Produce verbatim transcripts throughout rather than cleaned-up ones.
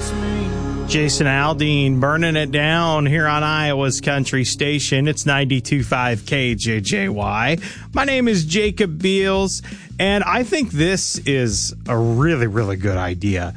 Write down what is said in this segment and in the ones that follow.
Jason Aldean burning it down here on Iowa's Country Station. It's ninety-two point five K J J Y. My name is Jacob Beals, and I think this is a really, really good idea.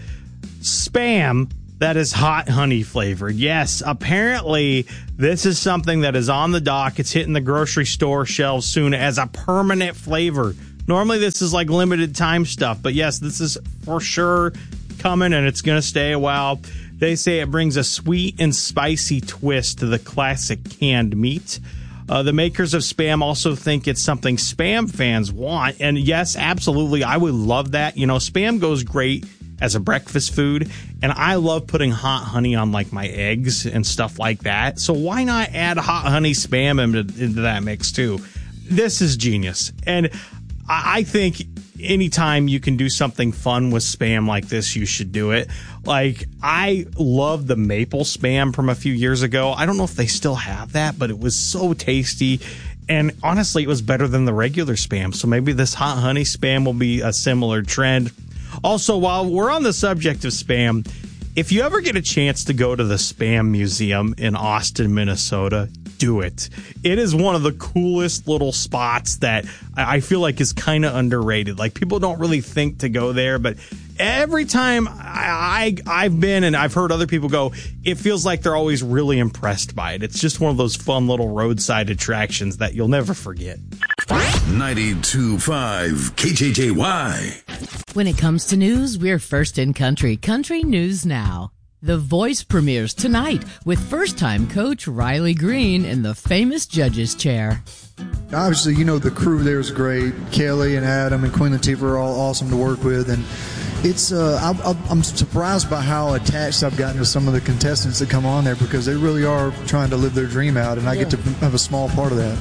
Spam that is hot honey flavored. Yes, apparently this is something that is on the dock. It's hitting the grocery store shelves soon as a permanent flavor. Normally this is like limited time stuff, but yes, this is for sure coming, and it's going to stay a while. They say it brings a sweet and spicy twist to the classic canned meat. Uh, the makers of Spam also think it's something Spam fans want. And yes, absolutely, I would love that. You know, Spam goes great as a breakfast food, and I love putting hot honey on like my eggs and stuff like that. So why not add hot honey Spam into, into that mix too? This is genius. And I think anytime you can do something fun with Spam like this, you should do it. Like, I love the maple Spam from a few years ago. I don't know if they still have that, but it was so tasty. And honestly, it was better than the regular Spam. So maybe this hot honey Spam will be a similar trend. Also, while we're on the subject of Spam, if you ever get a chance to go to the Spam Museum in Austin, Minnesota, do it. It is one of the coolest little spots that I feel like is kind of underrated. Like, people don't really think to go there, but every time I, I, I've been and I've heard other people go, it feels like they're always really impressed by it. It's just one of those fun little roadside attractions that you'll never forget. ninety-two point five K J J Y. When it comes to news, we're first in country. Country News Now. The Voice premieres tonight with first-time coach Riley Green in the famous judges chair. Obviously, you know, the crew there is great. Kelly and Adam and Queen Latifah are all awesome to work with. And it's uh, I, I'm surprised by how attached I've gotten to some of the contestants that come on there, because they really are trying to live their dream out, and I yeah. get to have a small part of that.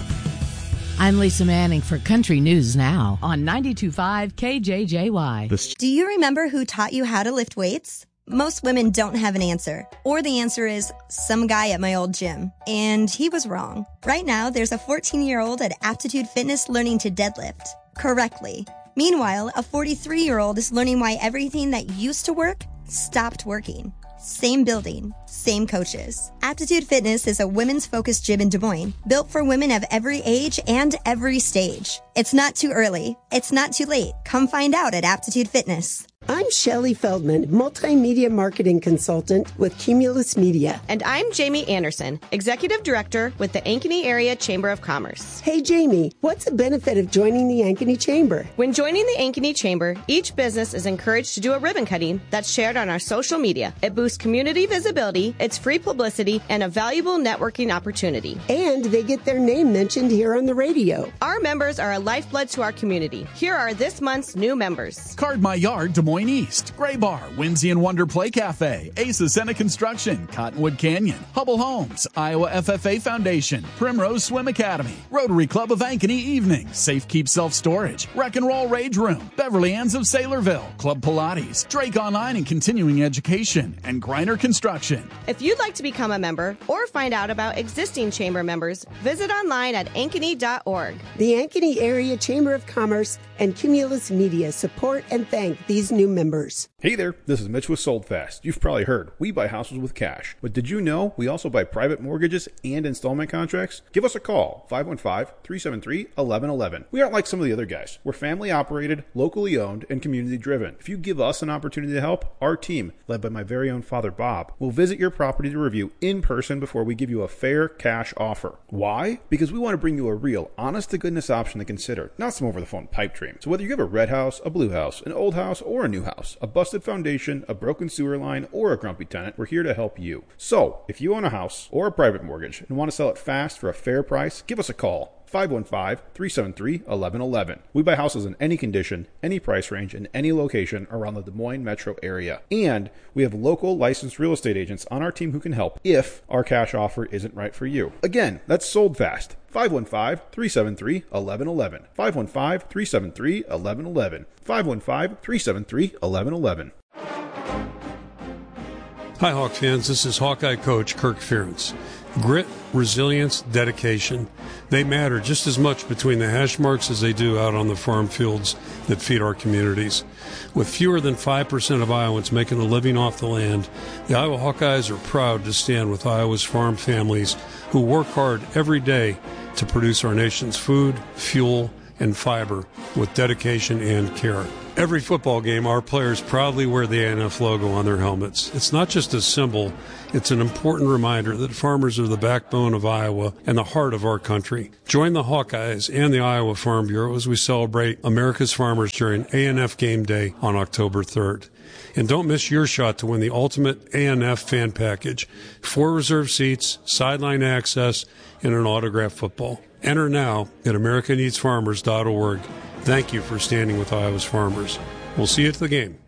I'm Lisa Manning for Country News Now on ninety-two point five K J J Y. Do you remember who taught you how to lift weights? Most women don't have an answer. Or the answer is some guy at my old gym. And he was wrong. Right now, there's a fourteen-year-old at Aptitude Fitness learning to deadlift correctly. Meanwhile, a forty-three-year-old is learning why everything that used to work stopped working. Same building, same coaches. Aptitude Fitness is a women's focused gym in Des Moines, built for women of every age and every stage. It's not too early. It's not too late. Come find out at Aptitude Fitness. I'm Shelley Feldman, multimedia marketing consultant with Cumulus Media. And I'm Jamie Anderson, executive director with the Ankeny Area Chamber of Commerce. Hey, Jamie, what's the benefit of joining the Ankeny Chamber? When joining the Ankeny Chamber, each business is encouraged to do a ribbon cutting that's shared on our social media. It boosts community visibility, it's free publicity, and a valuable networking opportunity. And they get their name mentioned here on the radio. Our members are a lifeblood to our community. Here are this month's new members. Card My Yard, Des Moines East, Gray Bar, Whimsy and Wonder Play Cafe, Ace Ascena Construction, Cottonwood Canyon, Hubble Homes, Iowa F F A Foundation, Primrose Swim Academy, Rotary Club of Ankeny Evening, Safe Keep Self Storage, Wreck and Roll Rage Room, Beverly Ann's of Saylorville, Club Pilates, Drake Online and Continuing Education, and Griner Construction. If you'd like to become a member or find out about existing chamber members, visit online at ankeny dot org. The Ankeny Area Chamber of Commerce and Cumulus Media support and thank these new members. Hey there, this is Mitch with Sold Fast. You've probably heard we buy houses with cash, but did you know we also buy private mortgages and installment contracts? Give us a call, five one five, three seven three, one one one one. We aren't like some of the other guys. We're family operated, locally owned, and community driven. If you give us an opportunity to help, our team, led by my very own father Bob, will visit your property to review in person before we give you a fair cash offer. Why? Because we want to bring you a real, honest to goodness option to consider, not some over the phone pipe dream. So whether you have a red house, a blue house, an old house, or a new house, a busted foundation, a broken sewer line, or a grumpy tenant, we're here to help you. So, if you own a house or a private mortgage and want to sell it fast for a fair price, give us a call. five one five, three seven three, one one one one. We buy houses in any condition, any price range, and any location around the Des Moines metro area. And we have local licensed real estate agents on our team who can help if our cash offer isn't right for you. Again, that's Sold Fast. five one five, three seven three, one one one one. five one five, three seven three, one one one one. five one five, three seven three, one one one one. Hi, Hawk fans. This is Hawkeye coach Kirk Ferentz. Grit, resilience, dedication. They matter just as much between the hash marks as they do out on the farm fields that feed our communities. With fewer than five percent of Iowans making a living off the land, the Iowa Hawkeyes are proud to stand with Iowa's farm families who work hard every day to produce our nation's food, fuel, and fiber with dedication and care. Every football game, our players proudly wear the A N F logo on their helmets. It's not just a symbol, it's an important reminder that farmers are the backbone of Iowa and the heart of our country. Join the Hawkeyes and the Iowa Farm Bureau as we celebrate America's farmers during A N F Game Day on October third. And don't miss your shot to win the ultimate A N F fan package, four reserved seats, sideline access, and an autographed football. Enter now at america needs farmers dot org. Thank you for standing with Iowa's farmers. We'll see you at the game.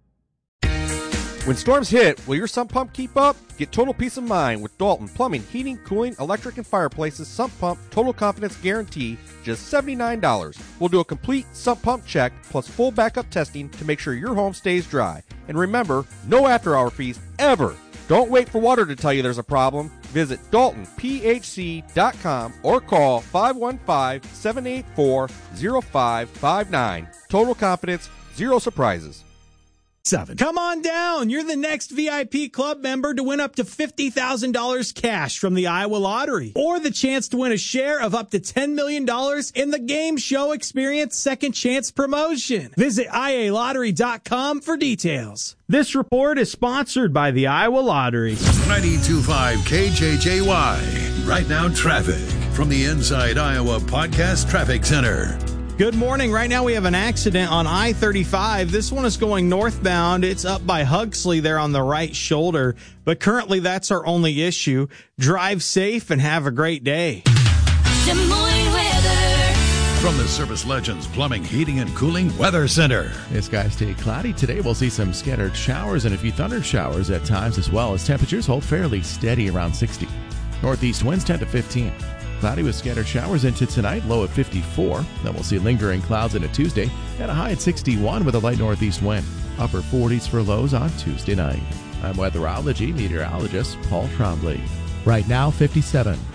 When storms hit, will your sump pump keep up? Get total peace of mind with Dalton Plumbing, Heating, Cooling, Electric, and Fireplaces Sump Pump Total Confidence Guarantee, just seventy-nine dollars. We'll do a complete sump pump check plus full backup testing to make sure your home stays dry. And remember, no after-hour fees ever. Don't wait for water to tell you there's a problem. Visit dalton p h c dot com or call five one five, seven eight four, zero five five nine. Total confidence, zero surprises. Seven. Come on down. You're the next V I P club member to win up to fifty thousand dollars cash from the Iowa Lottery, or the chance to win a share of up to ten million dollars in the Game Show Experience Second Chance promotion. Visit I A lottery dot com for details. This report is sponsored by the Iowa Lottery. ninety-two point five K J J Y. Right now, traffic from the Inside Iowa Podcast Traffic Center. Good morning. Right now we have an accident on I thirty-five. This one is going northbound. It's up by Huxley there on the right shoulder. But currently that's our only issue. Drive safe and have a great day. Des Moines weather. From the Service Legends Plumbing, Heating, and Cooling Weather Center. The skies stay cloudy. Today we'll see some scattered showers and a few thunder showers at times, as well as temperatures hold fairly steady around sixty. Northeast winds ten to fifteen. Cloudy with scattered showers into tonight, low at fifty-four. Then we'll see lingering clouds into Tuesday at a high at sixty-one with a light northeast wind. Upper forties for lows on Tuesday night. I'm weatherology meteorologist Paul Trombley. Right now, fifty-seven.